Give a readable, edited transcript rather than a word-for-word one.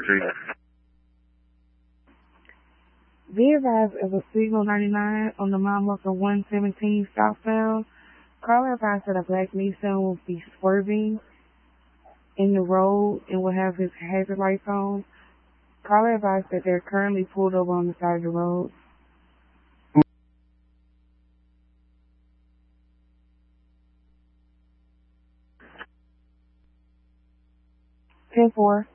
Be advised of a Signal 99 on the mile marker 117 southbound. Caller advised that a black Nissan will be swerving in the road and will have his hazard lights on. Caller advised that they're currently pulled over on the side of the road. 10-4.